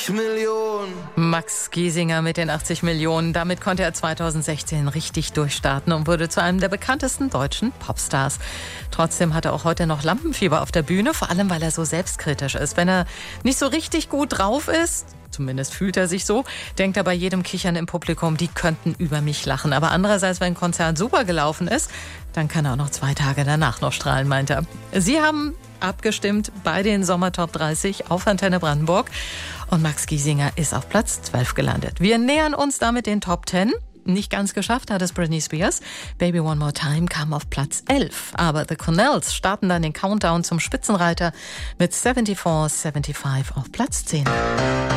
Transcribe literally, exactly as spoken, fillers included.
achtzig Millionen. Max Giesinger mit den achtzig Millionen. Damit konnte er zweitausendsechzehn richtig durchstarten und wurde zu einem der bekanntesten deutschen Popstars. Trotzdem hat er auch heute noch Lampenfieber auf der Bühne, vor allem weil er so selbstkritisch ist. Wenn er nicht so richtig gut drauf ist, zumindest fühlt er sich so, denkt er bei jedem Kichern im Publikum, die könnten über mich lachen. Aber andererseits, wenn ein Konzert super gelaufen ist, dann kann er auch noch zwei Tage danach noch strahlen, meint er. Sie haben abgestimmt bei den Sommertop dreißig auf Antenne Brandenburg und Max Giesinger ist auf Platz zwölf gelandet. Wir nähern uns damit den Top zehn. Nicht ganz geschafft hat es Britney Spears. Baby One More Time kam auf Platz elf. Aber The Cornells starten dann den Countdown zum Spitzenreiter mit vierundsiebzig fünfundsiebzig auf Platz zehn.